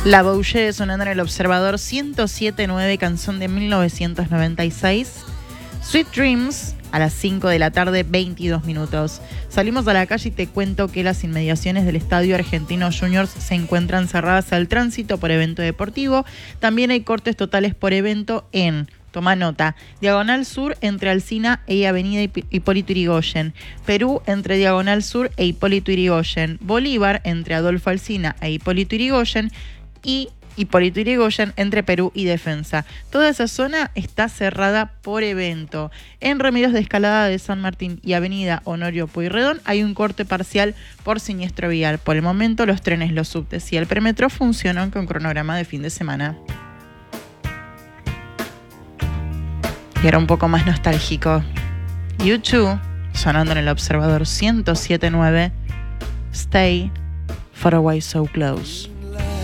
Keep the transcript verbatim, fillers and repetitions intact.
La Bougie sonando en el Observador ciento siete punto nueve, canción de mil novecientos noventa y seis. Sweet Dreams a las cinco de la tarde, veintidós minutos. Salimos a la calle y te cuento que las inmediaciones del Estadio Argentinos Juniors se encuentran cerradas al tránsito por evento deportivo. También hay cortes totales por evento en, toma nota, Diagonal Sur entre Alsina e Avenida Hipólito Yrigoyen, Perú entre Diagonal Sur e Hipólito Yrigoyen, Bolívar entre Adolfo Alsina e Hipólito Yrigoyen y Hipólito Yrigoyen entre Perú y Defensa. Toda esa zona está cerrada por evento. En Remedios de Escalada de San Martín y Avenida Honorio Pueyrredón hay un corte parcial por siniestro vial. Por el momento los trenes, los subtes y el premetro funcionan con cronograma de fin de semana. Y era un poco más nostálgico. U dos sonando en el Observador ciento siete punto nueve. Stay far away so close.